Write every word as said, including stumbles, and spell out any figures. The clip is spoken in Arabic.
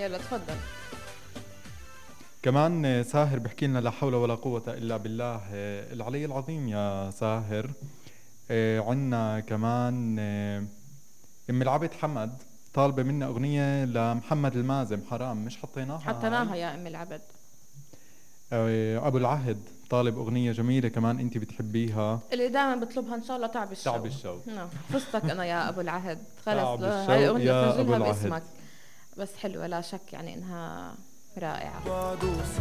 يلا تفضل. كمان ساهر بحكي لنا لا حول ولا قوة إلا بالله العلي العظيم يا ساهر. آه، عنا كمان آه، أم العبد حمد طالبة منا أغنية لمحمد المازم، حرام مش حطيناها هاي. حطيناها يا ام العبد. آه، أبو العهد طالب أغنية جميلة كمان أنت بتحبيها، اللي دائما بطلبها ان شاء الله تعب تعب الشوق. الشوق. نعم فزتك انا يا ابو العهد، خلص تعب هاي الشوق الاغنيه يا أبو سجلها العهد. باسمك. بس حلوه لا شك يعني انها رائعه.